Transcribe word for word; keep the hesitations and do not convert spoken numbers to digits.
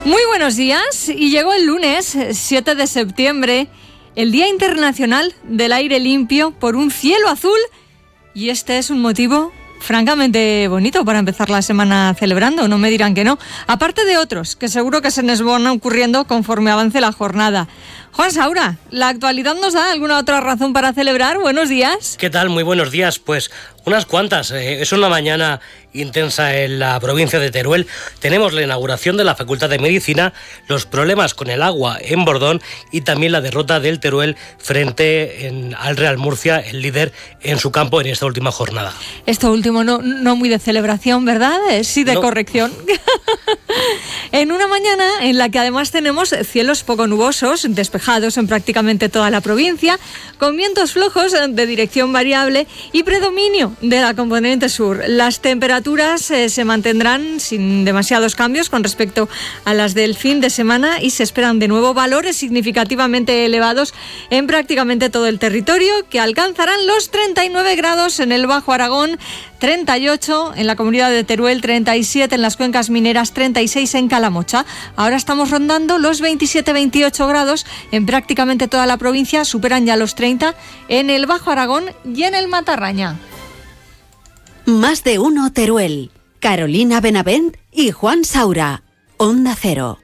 Muy buenos días, y llegó el lunes siete de septiembre, el Día Internacional del Aire Limpio por un cielo azul, y este es un motivo francamente bonito para empezar la semana celebrando, no me dirán que no, aparte de otros que seguro que se nos van ocurriendo conforme avance la jornada. Juan Saura, ¿la actualidad nos da alguna otra razón para celebrar? Buenos días. ¿Qué tal? Muy buenos días. Pues unas cuantas. Eh, es una mañana intensa en la provincia de Teruel. Tenemos la inauguración de la Facultad de Medicina, los problemas con el agua en Bordón y también la derrota del Teruel frente en, al Real Murcia, el líder en su campo en esta última jornada. Esto último no, no muy de celebración, ¿verdad? Eh, sí de no. Corrección. En una mañana en la que además tenemos cielos poco nubosos, despejados en prácticamente toda la provincia, con vientos flojos de dirección variable y predominio de la componente sur. Las temperaturas eh, se mantendrán sin demasiados cambios con respecto a las del fin de semana y se esperan de nuevo valores significativamente elevados en prácticamente todo el territorio, que alcanzarán los treinta y nueve grados en el Bajo Aragón, treinta y ocho en la comunidad de Teruel, treinta y siete en las cuencas mineras, treinta y seis en Calamocha. Ahora estamos rondando los veintisiete veintiocho grados en prácticamente toda la provincia, superan ya los treinta en el Bajo Aragón y en el Matarraña. Más de uno Teruel. Carolina Benavent y Juan Saura. Onda Cero.